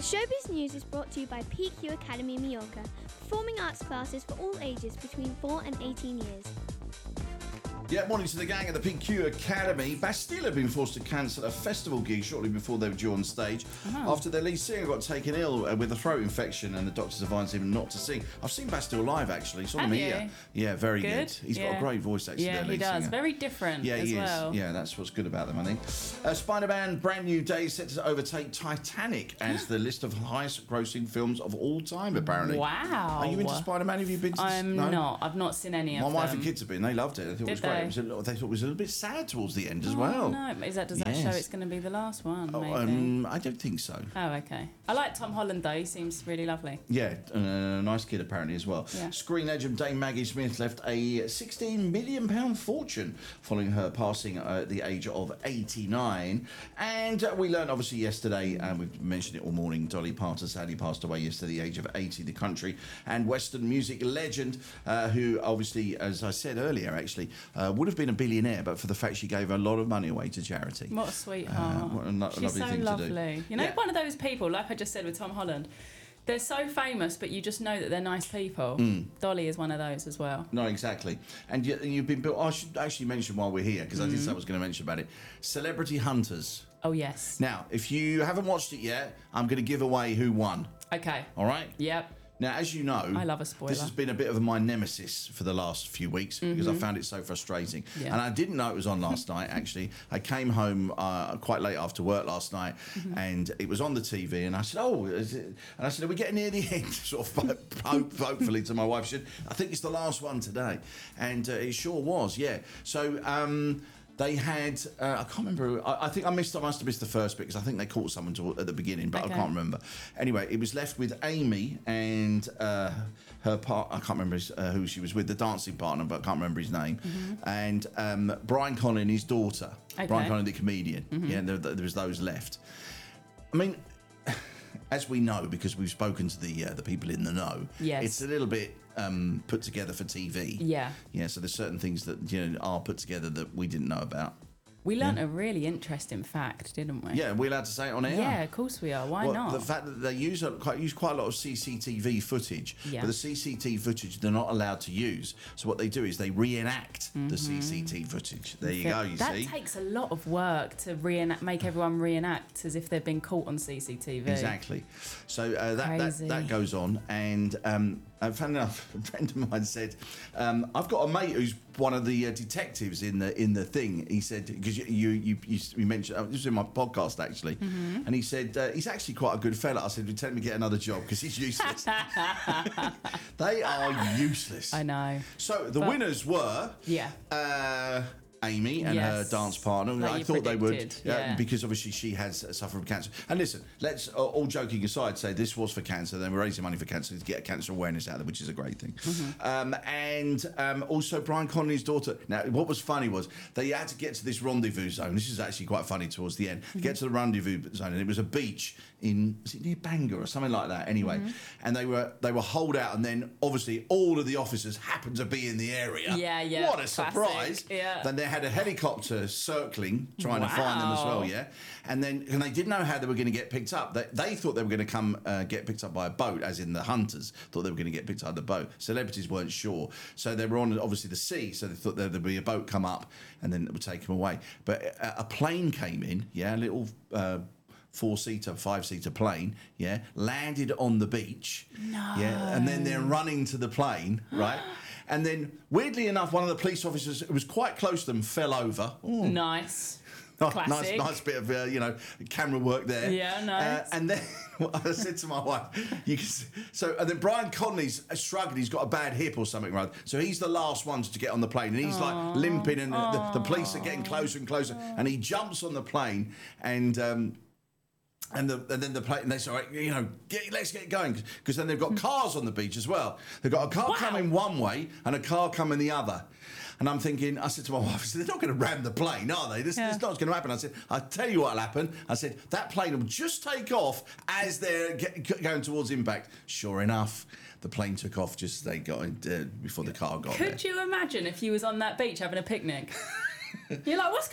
Showbiz News is brought to you by PQ Academy Mallorca, performing arts classes for all ages between 4 and 18 years. Yeah, morning to the gang at the PQ Academy. Bastille have been forced to cancel a festival gig shortly before they were due on stage after their lead singer got taken ill with a throat infection and the doctors advised him not to sing. I've seen Bastille live, actually. Saw him here. Yeah, very good. He's got a great voice, actually, their lead singer. Very different as well. Yeah, that's what's good about them, I think. Spider-Man Brand New Day set to overtake Titanic as the list of highest grossing films of all time, apparently. Wow. Are you into Spider-Man? Have you been to I'm not. I've not seen any of them. My wife and kids have been. They loved it. They thought it was great. They thought it was a little bit sad towards the end as well. No, does that show it's going to be the last one? Maybe? I don't think so. Oh, okay. I like Tom Holland though. He seems really lovely. Yeah, nice kid apparently as well. Yeah. Screen legend Dame Maggie Smith left a £16 million fortune following her passing at the age of 89. And we learned obviously yesterday, and we've mentioned it all morning, Dolly Parton sadly passed away yesterday at the age of 80. The country and Western music legend, who obviously, as I said earlier, actually would have been a billionaire, but for the fact she gave a lot of money away to charity. What a sweetheart. What a She's lovely so thing lovely. to do. You know, one of those people, like I just said with Tom Holland, they're so famous, but you just know that they're nice people. Dolly is one of those as well. No, exactly. And you've been built. I should actually mention while we're here, because I did say I was going to mention about it. Celebrity Hunters. Oh, yes. Now, if you haven't watched it yet, I'm going to give away who won. Okay. All right? Yep. Now, as you know, I love a spoiler. This has been a bit of my nemesis for the last few weeks because I found it so frustrating. Yeah. And I didn't know it was on last night, actually. I came home quite late after work last night and it was on the TV and I said, oh, is it? And I said, are we getting near the end? Sort of hopefully to my wife. She said, I think it's the last one today. And it sure was, yeah. So... they had, I can't remember, I think I must have missed the first bit because I think they caught someone at the beginning, but I can't remember. Anyway, it was left with Amy and her part, I can't remember who she was with, the dancing partner, but I can't remember his name, and Brian Conlon and his daughter, Brian Conlon the comedian, yeah, there was those left. I mean... As we know, because we've spoken to the people in the know, it's a little bit put together for TV. Yeah. So there's certain things that are put together that we didn't know about. We learnt a really interesting fact, didn't we? Yeah, we're allowed to say it on air. Yeah, of course we are. Why not? The fact that they use quite a lot of CCTV footage, but the CCTV footage they're not allowed to use. So what they do is they reenact the CCTV footage. There you go. You see, that takes a lot of work to make everyone reenact as if they've been caught on CCTV. Exactly. So that goes on, and funny enough, a friend of mine said, I've got a mate who's one of the detectives in the thing. He said, because you mentioned, this was in my podcast actually, and he said, he's actually quite a good fella. I said, tell him to get another job because he's useless. They are useless. I know. So the winners were... Amy and her dance partner. Like I thought they would, because obviously she has suffered from cancer. And listen, let's all joking aside, say this was for cancer. Then we're raising money for cancer to get cancer awareness out there, which is a great thing. And also Brian Conlon's daughter. Now, what was funny was they had to get to this rendezvous zone. This is actually quite funny towards the end. Get to the rendezvous zone, and it was a beach was it near Bangor or something like that? Anyway, and they were holed out, and then obviously all of the officers happened to be in the area. Yeah. What a surprise! Yeah. Then they had a helicopter circling, trying to find them as well, and they didn't know how they were going to get picked up. They thought they were going to come get picked up by a boat, as in the hunters thought they were going to get picked up by the boat. Celebrities weren't sure, so they were on obviously the sea, so they thought there'd be a boat come up and then it would take them away. But a plane came in, a little 4-seater, 5-seater plane, landed on the beach, and then they're running to the plane, right? And then, weirdly enough, one of the police officers who was quite close to them fell over. Ooh. Nice. Classic. Nice bit of camera work there. Yeah, nice. And then I said to my wife, and then Brian Conley's struggling. He's got a bad hip or something, right? So he's the last one to get on the plane, and he's like limping, and the police are getting closer and closer, and he jumps on the plane, and then the plane, and they say, let's get going, because then they've got cars on the beach as well. They've got a car coming one way and a car coming the other. And I'm thinking, I said to my wife, I said, they're not going to ram the plane, are they? This is not going to happen. I said, I'll tell you what'll happen. I said, that plane will just take off as they're going towards impact. Sure enough, the plane took off just as they got in, before the car got there. Could you imagine if you was on that beach having a picnic? You're like, what's going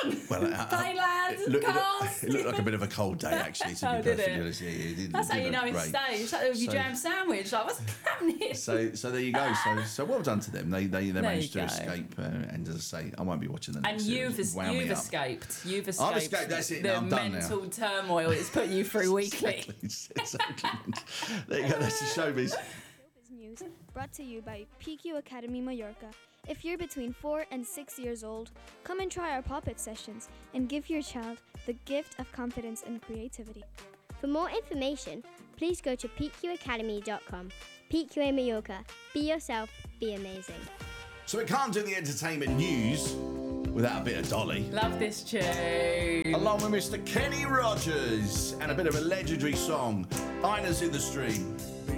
on. Well, Thailand, it looked like a bit of a cold day, actually, to be did perfectly it? honest. Yeah, it didn't, That's how you didn't know look it's great. staged. Like with your jam sandwich. Like, what's happening? So there you go. So well done to them. They managed you to go. escape, and as I say, I won't be watching them. And you've escaped. You've escaped. I've escaped. That's it. Now The I'm done now. mental turmoil it's put you through weekly. Exactly. There you go. That's the showbiz. Showbiz News, brought to you by PQ Academy Mallorca. If you're between 4 and 6 years old, come and try our pop-up sessions and give your child the gift of confidence and creativity. For more information, please go to pqacademy.com. PQA Mallorca. Be yourself, be amazing. So we can't do the entertainment news without a bit of Dolly. Love this tune. Along with Mr. Kenny Rogers and a bit of a legendary song, Ina's in the Stream.